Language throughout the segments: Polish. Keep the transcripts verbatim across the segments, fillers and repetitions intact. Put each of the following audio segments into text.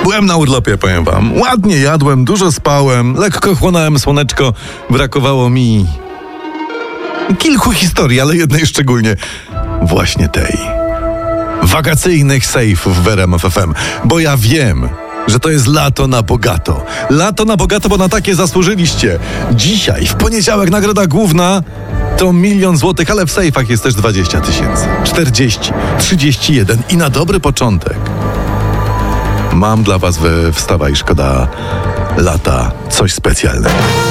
Byłem na urlopie, powiem wam. Ładnie jadłem, dużo spałem, lekko chłonąłem słoneczko. Brakowało mi kilku historii, ale jednej szczególnie. Właśnie tej. Wakacyjnych sejfów w R M F F M. Bo ja wiem, że to jest lato na bogato. Lato na bogato, bo na takie zasłużyliście. Dzisiaj, w poniedziałek, nagroda główna to milion złotych, ale w sejfach jest też dwadzieścia tysięcy. czterdzieści, trzydzieści jeden i na dobry początek mam dla was we Wstawaj Szkoda Lata coś specjalnego.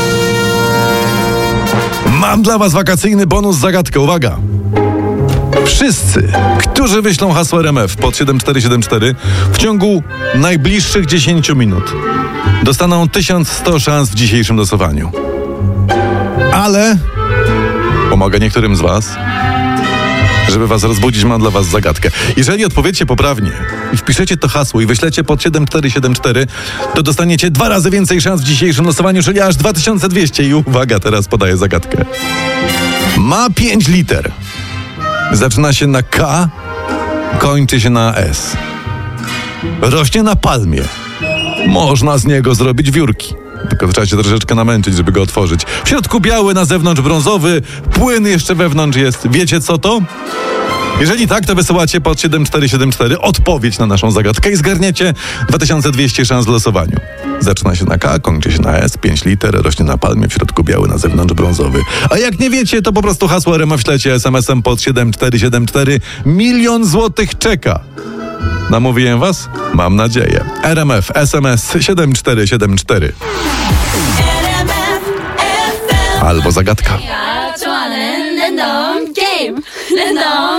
Mam dla was wakacyjny bonus zagadkę. Uwaga! Wszyscy, którzy wyślą hasło R M F pod siedem cztery siedem cztery w ciągu najbliższych dziesięciu minut dostaną tysiąc sto szans w dzisiejszym losowaniu. Ale pomogę niektórym z was. Żeby was rozbudzić, mam dla was zagadkę. Jeżeli odpowiecie poprawnie i wpiszecie to hasło i wyślecie pod siedem cztery siedem cztery, to dostaniecie dwa razy więcej szans w dzisiejszym losowaniu, czyli aż dwa tysiące dwieście. I uwaga, teraz podaję zagadkę. Ma pięć liter. Zaczyna się na K, kończy się na S. Rośnie na palmie. Można z niego zrobić wiórki. Tylko trzeba się troszeczkę namęczyć, żeby go otworzyć. W środku biały, na zewnątrz brązowy, płyn jeszcze wewnątrz jest. Wiecie co to? Jeżeli tak, to wysyłacie pod siedem cztery siedem cztery odpowiedź na naszą zagadkę i zgarniecie dwa tysiące dwieście szans w losowaniu. Zaczyna się na K, kończy się na S, pięć liter, rośnie na palmie, w środku biały, na zewnątrz brązowy. A jak nie wiecie, to po prostu hasło R M F ślecie es em esem pod siedem cztery siedem cztery. Milion złotych czeka. Namówiłem was? Mam nadzieję. R M F, es em es siedem cztery siedem cztery. Albo zagadka.